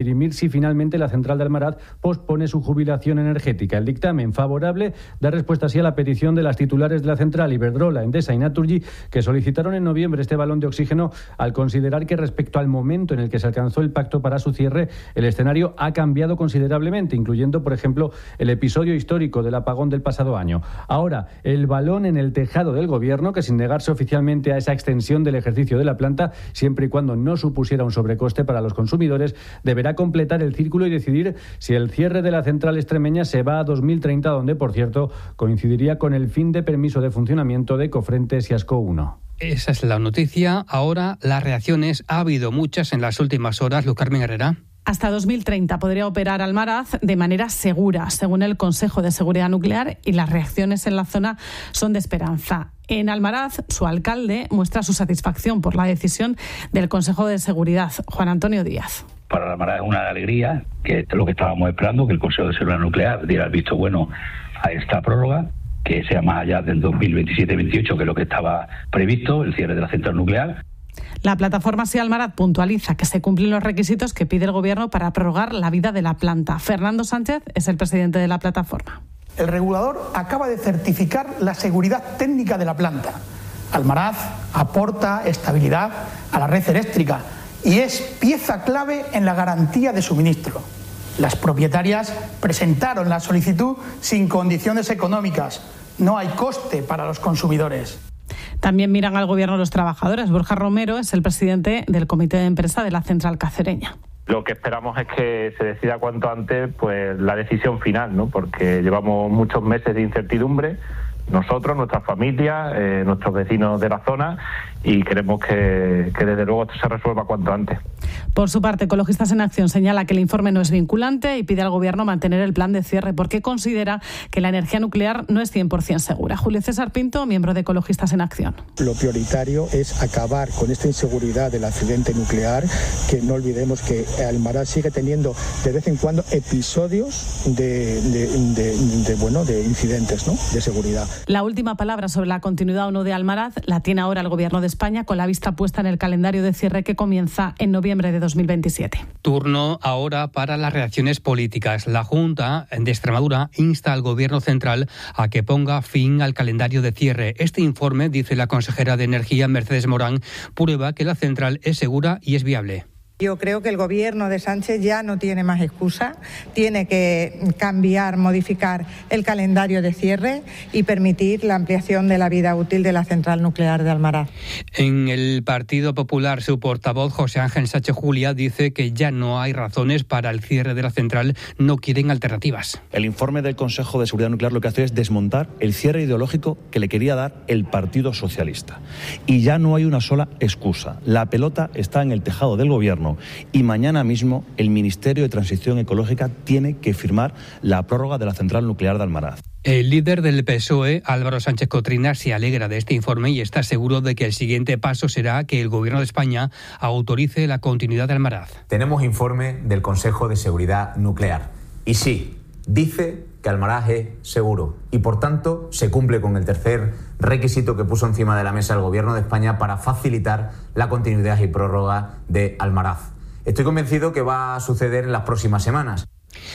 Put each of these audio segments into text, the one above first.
dirimir si finalmente la central de Almaraz pospone su jubilación energética. El dictamen favorable da respuesta así a la petición de las titulares de la central, Iberdrola, Endesa y Naturgy, que solicitaron en noviembre este balón de oxígeno al considerar que respecto al momento en el que se alcanzó el pacto para su cierre, el escenario ha cambiado considerablemente, incluyendo, por ejemplo, el episodio histórico del apagón del pasado año. Ahora, el balón en el tejado del Gobierno, que sin negarse oficialmente a esa extensión del ejercicio de la planta, siempre y cuando no supusiera un sobrecoste para los consumidores, deberá completar el círculo y decidir si el cierre de la central extremeña se va a 2030, donde, por cierto, coincidiría con el fin de permiso de funcionamiento de Cofrentes y Asco 1. Esa es la noticia. Ahora, las reacciones, ha habido muchas en las últimas horas. Luz Carmen Herrera. Hasta 2030 podría operar Almaraz de manera segura, según el Consejo de Seguridad Nuclear, y las reacciones en la zona son de esperanza. En Almaraz, su alcalde muestra su satisfacción por la decisión del Consejo de Seguridad. Juan Antonio Díaz. Para Almaraz es una alegría, que es lo que estábamos esperando, que el Consejo de Seguridad Nuclear diera el visto bueno a esta prórroga, que sea más allá del 2027-28, que es lo que estaba previsto, el cierre de la central nuclear. La plataforma Sí Almaraz puntualiza que se cumplen los requisitos que pide el Gobierno para prorrogar la vida de la planta. Fernando Sánchez es el presidente de la plataforma. El regulador acaba de certificar la seguridad técnica de la planta. Almaraz aporta estabilidad a la red eléctrica y es pieza clave en la garantía de suministro. Las propietarias presentaron la solicitud sin condiciones económicas. No hay coste para los consumidores. También miran al Gobierno los trabajadores. Borja Romero es el presidente del Comité de Empresa de la Central Cacereña. Lo que esperamos es que se decida cuanto antes pues la decisión final, ¿no? Porque llevamos muchos meses de incertidumbre, nosotros, nuestras familias, nuestros vecinos de la zona, y queremos que desde luego esto se resuelva cuanto antes. Por su parte, Ecologistas en Acción señala que el informe no es vinculante y pide al Gobierno mantener el plan de cierre porque considera que la energía nuclear no es 100% segura. Julio César Pinto, miembro de Ecologistas en Acción. Lo prioritario es acabar con esta inseguridad del accidente nuclear, que no olvidemos que Almaraz sigue teniendo de vez en cuando episodios de incidentes, ¿no?, de seguridad. La última palabra sobre la continuidad o no de Almaraz la tiene ahora el Gobierno de España, con la vista puesta en el calendario de cierre que comienza en noviembre de 2027. Turno ahora para las reacciones políticas. La Junta de Extremadura insta al Gobierno central a que ponga fin al calendario de cierre. Este informe, dice la consejera de Energía, Mercedes Morán, prueba que la central es segura y es viable. Yo creo que el Gobierno de Sánchez ya no tiene más excusa, tiene que cambiar, modificar el calendario de cierre y permitir la ampliación de la vida útil de la central nuclear de Almaraz. En el Partido Popular, su portavoz, José Ángel Sánchez Julia, dice que ya no hay razones para el cierre de la central, no quieren alternativas. El informe del Consejo de Seguridad Nuclear lo que hace es desmontar el cierre ideológico que le quería dar el Partido Socialista. Y ya no hay una sola excusa. La pelota está en el tejado del Gobierno. Y mañana mismo el Ministerio de Transición Ecológica tiene que firmar la prórroga de la central nuclear de Almaraz. El líder del PSOE, Álvaro Sánchez Cotrina, se alegra de este informe y está seguro de que el siguiente paso será que el Gobierno de España autorice la continuidad de Almaraz. Tenemos informe del Consejo de Seguridad Nuclear y sí, dice que Almaraz es seguro y por tanto se cumple con el tercer requisito que puso encima de la mesa el Gobierno de España para facilitar la continuidad y prórroga de Almaraz. Estoy convencido que va a suceder en las próximas semanas.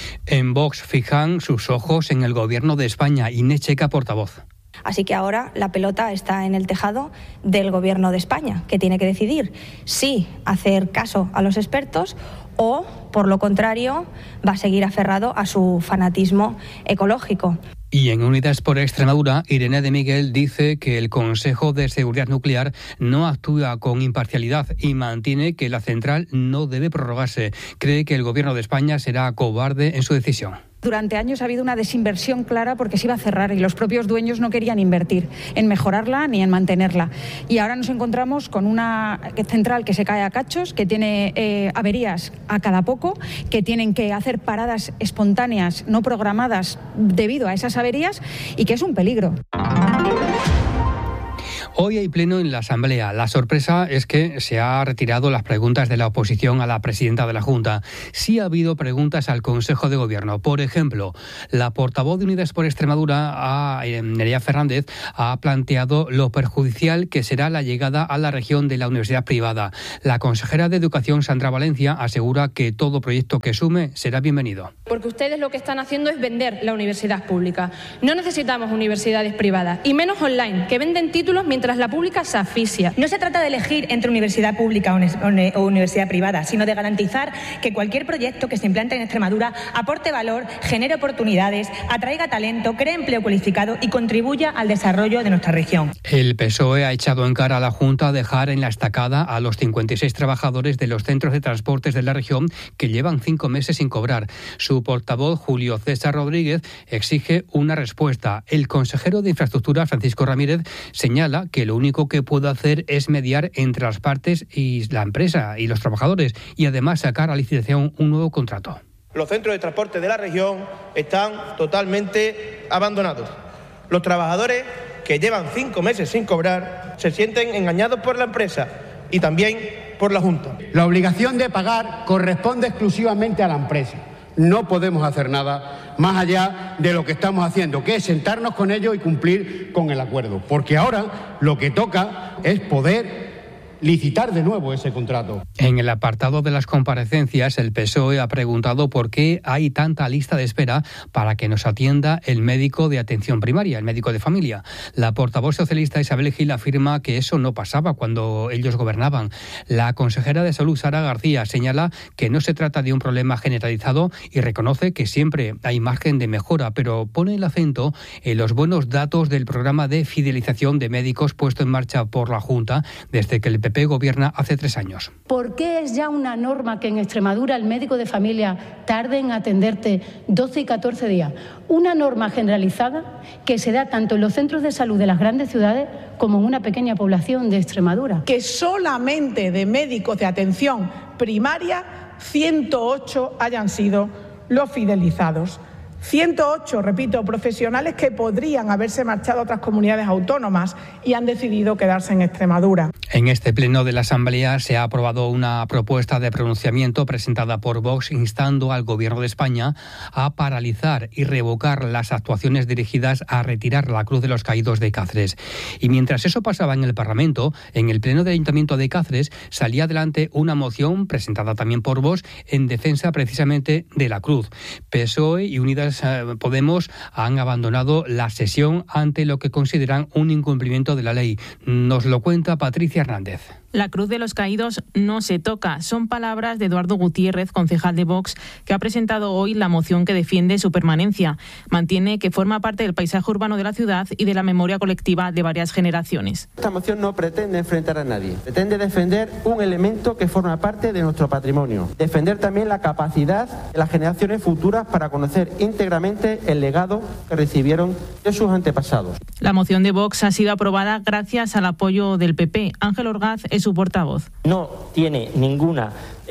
En Vox fijan sus ojos en el Gobierno de España. Inés Checa, portavoz. Así que ahora la pelota está en el tejado del Gobierno de España, que tiene que decidir si hacer caso a los expertos o, por lo contrario, va a seguir aferrado a su fanatismo ecológico. Y en Unidas por Extremadura, Irene de Miguel dice que el Consejo de Seguridad Nuclear no actúa con imparcialidad y mantiene que la central no debe prorrogarse. Cree que el Gobierno de España será cobarde en su decisión. Durante años ha habido una desinversión clara porque se iba a cerrar y los propios dueños no querían invertir en mejorarla ni en mantenerla. Y ahora nos encontramos con una central que se cae a cachos, que tiene averías a cada poco, que tienen que hacer paradas espontáneas no programadas debido a esas averías y que es un peligro. Hoy hay pleno en la Asamblea. La sorpresa es que se ha retirado las preguntas de la oposición a la presidenta de la Junta. Sí ha habido preguntas al Consejo de Gobierno. Por ejemplo, la portavoz de Unidas por Extremadura, Nerea Fernández, ha planteado lo perjudicial que será la llegada a la región de la universidad privada. La consejera de Educación, Sandra Valencia, asegura que todo proyecto que sume será bienvenido. Porque ustedes lo que están haciendo es vender la universidad pública. No necesitamos universidades privadas, y menos online, que venden títulos mientras la pública se asfixia. No se trata de elegir entre universidad pública o universidad privada, sino de garantizar que cualquier proyecto que se implante en Extremadura aporte valor, genere oportunidades, atraiga talento, cree empleo cualificado y contribuya al desarrollo de nuestra región. El PSOE ha echado en cara a la Junta dejar en la estacada a los 56 trabajadores de los centros de transportes de la región que llevan 5 meses sin cobrar. Su portavoz, Julio César Rodríguez, exige una respuesta. El consejero de Infraestructura, Francisco Ramírez, señala que lo único que puede hacer es mediar entre las partes y la empresa y los trabajadores y además sacar a licitación un nuevo contrato. Los centros de transporte de la región están totalmente abandonados. Los trabajadores que llevan 5 meses sin cobrar se sienten engañados por la empresa y también por la Junta. La obligación de pagar corresponde exclusivamente a la empresa. No podemos hacer nada más allá de lo que estamos haciendo, que es sentarnos con ellos y cumplir con el acuerdo. Porque ahora lo que toca es poder licitar de nuevo ese contrato. En el apartado de las comparecencias, el PSOE ha preguntado por qué hay tanta lista de espera para que nos atienda el médico de atención primaria, el médico de familia. La portavoz socialista Isabel Gil afirma que eso no pasaba cuando ellos gobernaban. La consejera de Salud, Sara García, señala que no se trata de un problema generalizado y reconoce que siempre hay margen de mejora, pero pone el acento en los buenos datos del programa de fidelización de médicos puesto en marcha por la Junta desde que el PP gobierna hace 3 años. ¿Por qué es ya una norma que en Extremadura el médico de familia tarde en atenderte 12 y 14 días? Una norma generalizada que se da tanto en los centros de salud de las grandes ciudades como en una pequeña población de Extremadura. Que solamente de médicos de atención primaria 108 hayan sido los fidelizados. 108, repito, profesionales que podrían haberse marchado a otras comunidades autónomas y han decidido quedarse en Extremadura. En este pleno de la Asamblea se ha aprobado una propuesta de pronunciamiento presentada por Vox instando al Gobierno de España a paralizar y revocar las actuaciones dirigidas a retirar la Cruz de los Caídos de Cáceres. Y mientras eso pasaba en el Parlamento, en el pleno del Ayuntamiento de Cáceres salía adelante una moción presentada también por Vox en defensa precisamente de la Cruz. PSOE y Unidas Podemos han abandonado la sesión ante lo que consideran un incumplimiento de la ley. Nos lo cuenta Patricia Hernández. La Cruz de los Caídos no se toca. Son palabras de Eduardo Gutiérrez, concejal de Vox, que ha presentado hoy la moción que defiende su permanencia. Mantiene que forma parte del paisaje urbano de la ciudad y de la memoria colectiva de varias generaciones. Esta moción no pretende enfrentar a nadie. Pretende defender un elemento que forma parte de nuestro patrimonio. Defender también la capacidad de las generaciones futuras para conocer íntegramente el legado que recibieron de sus antepasados. La moción de Vox ha sido aprobada gracias al apoyo del PP. Ángel Orgaz es su portavoz. No tiene ninguna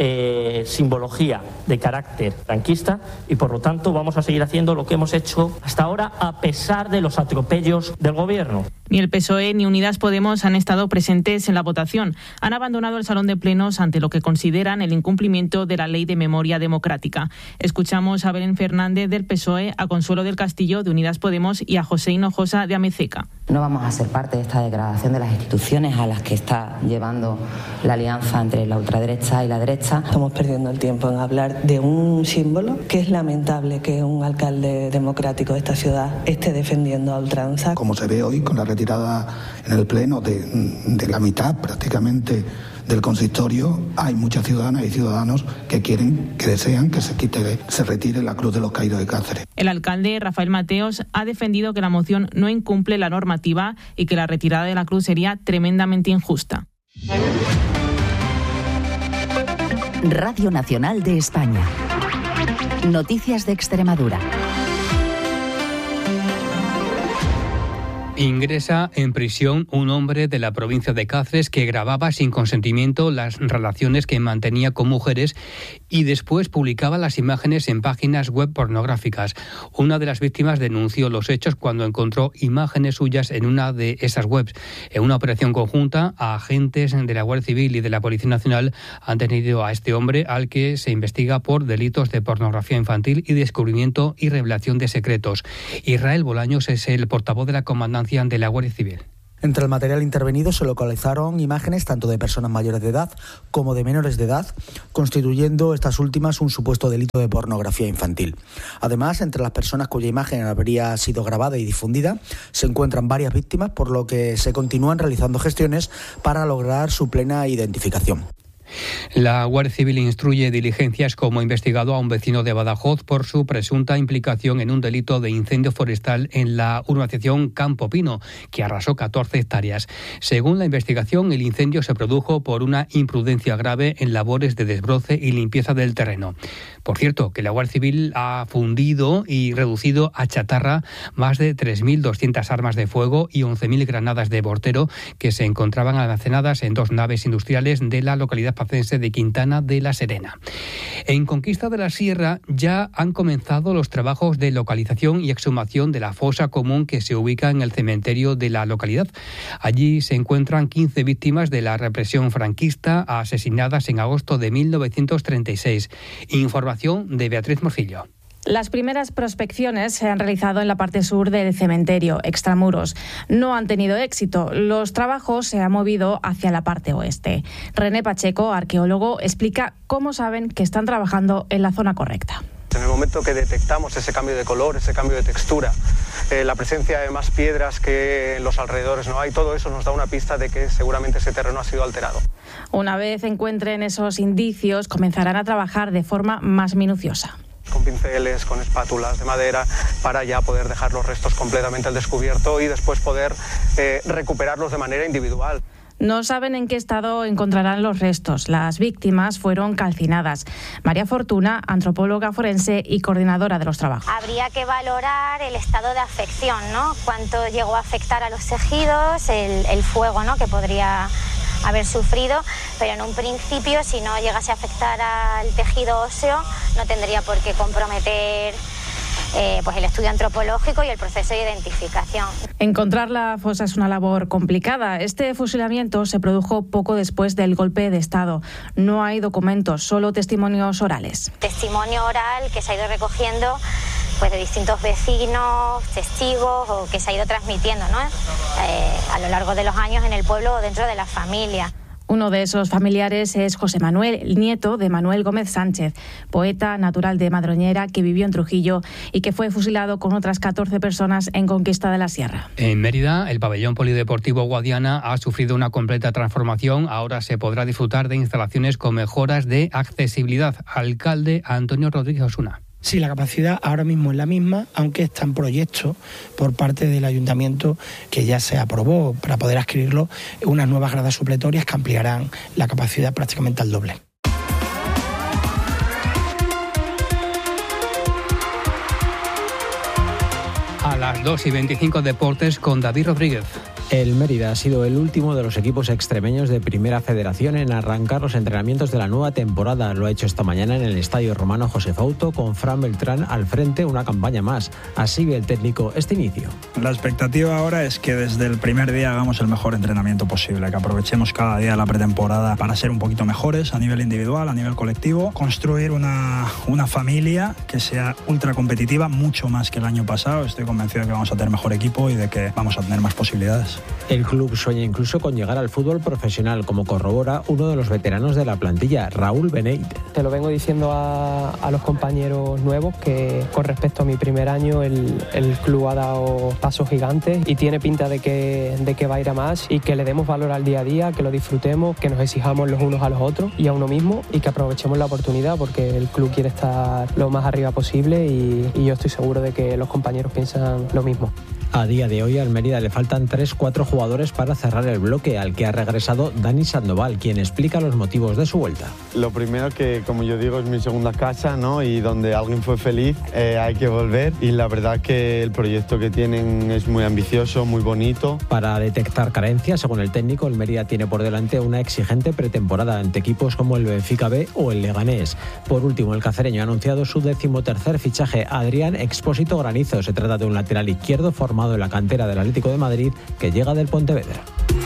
simbología de carácter franquista y por lo tanto vamos a seguir haciendo lo que hemos hecho hasta ahora a pesar de los atropellos del gobierno. Ni el PSOE ni Unidas Podemos han estado presentes en la votación. Han abandonado el salón de plenos ante lo que consideran el incumplimiento de la Ley de Memoria Democrática. Escuchamos a Belén Fernández del PSOE, a Consuelo del Castillo de Unidas Podemos y a José Hinojosa de Amececa. No vamos a ser parte de esta degradación de las instituciones a las que está llevando la alianza entre la ultraderecha y la derecha. Estamos perdiendo el tiempo en hablar de un símbolo que es lamentable que un alcalde democrático de esta ciudad esté defendiendo a ultranza. Como se ve hoy con la retirada en el pleno de la mitad prácticamente del consistorio, hay muchas ciudadanas y ciudadanos que desean que se retire la Cruz de los Caídos de Cáceres. El alcalde Rafael Mateos ha defendido que la moción no incumple la normativa y que la retirada de la cruz sería tremendamente injusta. Radio Nacional de España. Noticias de Extremadura. Ingresa en prisión un hombre de la provincia de Cáceres que grababa sin consentimiento las relaciones que mantenía con mujeres y después publicaba las imágenes en páginas web pornográficas. Una de las víctimas denunció los hechos cuando encontró imágenes suyas en una de esas webs. En una operación conjunta, agentes de la Guardia Civil y de la Policía Nacional han detenido a este hombre, al que se investiga por delitos de pornografía infantil y descubrimiento y revelación de secretos. Israel Bolaños es el portavoz de la comandancia de la Guardia Civil. Entre el material intervenido se localizaron imágenes tanto de personas mayores de edad como de menores de edad, constituyendo estas últimas un supuesto delito de pornografía infantil. Además, entre las personas cuya imagen habría sido grabada y difundida, se encuentran varias víctimas, por lo que se continúan realizando gestiones para lograr su plena identificación. La Guardia Civil instruye diligencias como investigado a un vecino de Badajoz por su presunta implicación en un delito de incendio forestal en la urbanización Campo Pino, que arrasó 14 hectáreas. Según la investigación, el incendio se produjo por una imprudencia grave en labores de desbroce y limpieza del terreno. Por cierto, que la Guardia Civil ha fundido y reducido a chatarra más de 3.200 armas de fuego y 11.000 granadas de mortero que se encontraban almacenadas en 2 naves industriales de la localidad pacense de Quintana de la Serena. En Conquista de la Sierra ya han comenzado los trabajos de localización y exhumación de la fosa común que se ubica en el cementerio de la localidad. Allí se encuentran 15 víctimas de la represión franquista asesinadas en agosto de 1936. Información de Beatriz Morcillo. Las primeras prospecciones se han realizado en la parte sur del cementerio, extramuros. No han tenido éxito. Los trabajos se han movido hacia la parte oeste. René Pacheco, arqueólogo, explica cómo saben que están trabajando en la zona correcta. En el momento que detectamos ese cambio de color, ese cambio de textura, la presencia de más piedras que en los alrededores no hay, todo eso nos da una pista de que seguramente ese terreno ha sido alterado. Una vez encuentren esos indicios, comenzarán a trabajar de forma más minuciosa. Con pinceles, con espátulas de madera, para ya poder dejar los restos completamente al descubierto y después poder recuperarlos de manera individual. No saben en qué estado encontrarán los restos. Las víctimas fueron calcinadas. María Fortuna, antropóloga forense y coordinadora de los trabajos. Habría que valorar el estado de afección, ¿no? Cuánto llegó a afectar a los tejidos, el fuego, ¿no?, que podría haber sufrido, pero en un principio, si no llegase a afectar al tejido óseo, no tendría por qué comprometer pues el estudio antropológico y el proceso de identificación. Encontrar la fosa es una labor complicada. Este fusilamiento se produjo poco después del golpe de Estado. No hay documentos, solo testimonios orales. Testimonio oral que se ha ido recogiendo pues de distintos vecinos, testigos, o que se ha ido transmitiendo, ¿no?, a lo largo de los años en el pueblo o dentro de la familia. Uno de esos familiares es José Manuel, nieto de Manuel Gómez Sánchez, poeta natural de Madroñera que vivió en Trujillo y que fue fusilado con otras 14 personas en Conquista de la Sierra. En Mérida, el pabellón polideportivo Guadiana ha sufrido una completa transformación. Ahora se podrá disfrutar de instalaciones con mejoras de accesibilidad. Alcalde Antonio Rodríguez Osuna. Sí, la capacidad ahora mismo es la misma, aunque está en proyecto por parte del ayuntamiento que ya se aprobó para poder adquirirlo unas nuevas gradas supletorias que ampliarán la capacidad prácticamente al doble. A las 2:25 deportes con David Rodríguez. El Mérida ha sido el último de los equipos extremeños de Primera Federación en arrancar los entrenamientos de la nueva temporada. Lo ha hecho esta mañana en el Estadio Romano José Fauto, con Fran Beltrán al frente, una campaña más. Así ve el técnico este inicio. La expectativa ahora es que desde el primer día hagamos el mejor entrenamiento posible, que aprovechemos cada día de la pretemporada para ser un poquito mejores a nivel individual, a nivel colectivo, construir una familia que sea ultra competitiva, mucho más que el año pasado. Estoy convencido de que vamos a tener mejor equipo y de que vamos a tener más posibilidades. El club sueña incluso con llegar al fútbol profesional, como corrobora uno de los veteranos de la plantilla, Raúl Beneit. Te lo vengo diciendo a los compañeros nuevos que con respecto a mi primer año el club ha dado pasos gigantes y tiene pinta de que va a ir a más, y que le demos valor al día a día, que lo disfrutemos, que nos exijamos los unos a los otros y a uno mismo, y que aprovechemos la oportunidad porque el club quiere estar lo más arriba posible y yo estoy seguro de que los compañeros piensan lo mismo. A día de hoy al Mérida le faltan 3-4 4 jugadores para cerrar el bloque, al que ha regresado Dani Sandoval, quien explica los motivos de su vuelta. Lo primero que, como yo digo, es mi segunda casa, ¿no? Y donde alguien fue feliz hay que volver, y la verdad que el proyecto que tienen es muy ambicioso, muy bonito. Para detectar carencias, según el técnico, el Mérida tiene por delante una exigente pretemporada ante equipos como el Benfica B o el Leganés. Por último, el cacereño ha anunciado su 13º fichaje, Adrián Expósito Granizo. Se trata de un lateral izquierdo formado en la cantera del Atlético de Madrid, que llega del Pontevedra.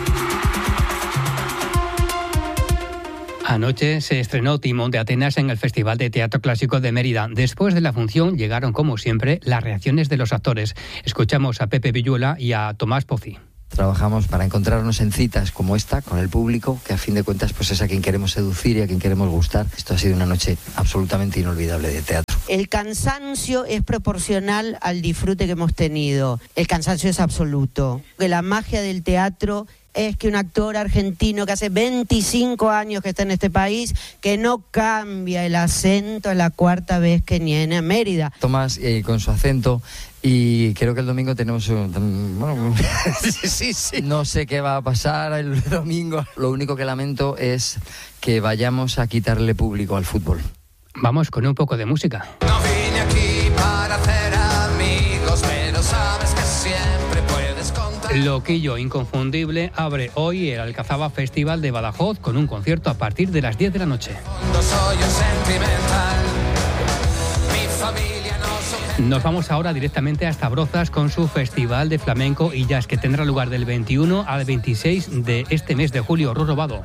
Anoche se estrenó Timón de Atenas en el Festival de Teatro Clásico de Mérida. Después de la función llegaron, como siempre, las reacciones de los actores. Escuchamos a Pepe Villuela y a Tomás Pozzi. Trabajamos para encontrarnos en citas como esta con el público, que a fin de cuentas pues es a quien queremos seducir y a quien queremos gustar. Esto ha sido una noche absolutamente inolvidable de teatro. El cansancio es proporcional al disfrute que hemos tenido. El cansancio es absoluto. La magia del teatro es que un actor argentino que hace 25 años que está en este país, que no cambia el acento, es la 4ª vez que viene a Mérida. Tomás con su acento, y creo que el domingo tenemos sí. No sé qué va a pasar el domingo. Lo único que lamento es que vayamos a quitarle público al fútbol. Vamos con un poco de música. No vine aquí para hacer amigos, pero sabes que siempre puedes contar. Loquillo Inconfundible abre hoy el Alcazaba Festival de Badajoz con un concierto a partir de las 10 de la noche. No soy un sentimental, mi familia no soy... Nos vamos ahora directamente hasta Brozas con su Festival de Flamenco y Jazz, que tendrá lugar del 21 al 26 de este mes de julio. Ruro Vado.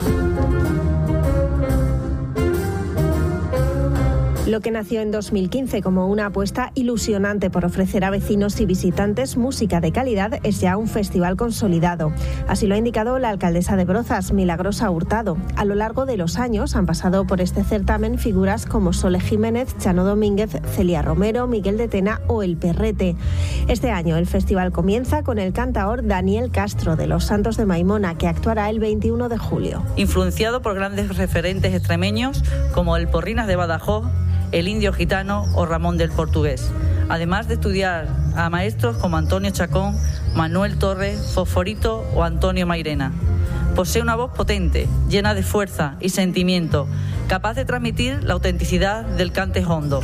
Lo que nació en 2015 como una apuesta ilusionante por ofrecer a vecinos y visitantes música de calidad es ya un festival consolidado. Así lo ha indicado la alcaldesa de Brozas, Milagrosa Hurtado. A lo largo de los años han pasado por este certamen figuras como Sole Jiménez, Chano Domínguez, Celia Romero, Miguel de Tena o El Perrete. Este año el festival comienza con el cantaor Daniel Castro de Los Santos de Maimona, que actuará el 21 de julio. Influenciado por grandes referentes extremeños como el Porrinas de Badajoz, el Indio Gitano o Ramón del Portugués, además de estudiar a maestros como Antonio Chacón, Manuel Torres, Fosforito o Antonio Mairena. Posee una voz potente, llena de fuerza y sentimiento, capaz de transmitir la autenticidad del cante hondo.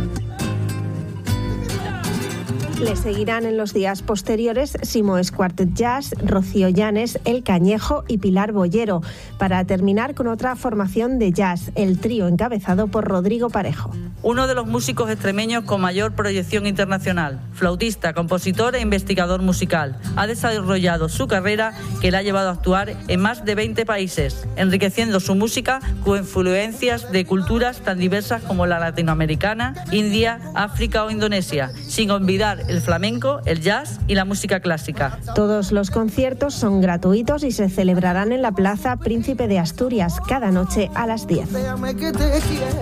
Le seguirán en los días posteriores Simoes Quartet Jazz, Rocío Llanes, El Cañejo y Pilar Bollero, para terminar con otra formación de jazz, el trío encabezado por Rodrigo Parejo. Uno de los músicos extremeños con mayor proyección internacional, flautista, compositor e investigador musical. Ha desarrollado su carrera que le ha llevado a actuar en más de 20 países, enriqueciendo su música con influencias de culturas tan diversas como la latinoamericana, India, África o Indonesia, sin olvidar el flamenco, el jazz y la música clásica. Todos los conciertos son gratuitos y se celebrarán en la Plaza Príncipe de Asturias cada noche a las 10. Déjame que te quiera,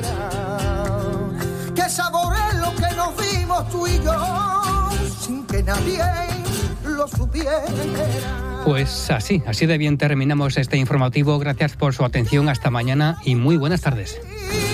que saborees lo que nos dimos tú y yo, sin que nadie lo supiera. Pues así de bien terminamos este informativo. Gracias por su atención. Hasta mañana y muy buenas tardes.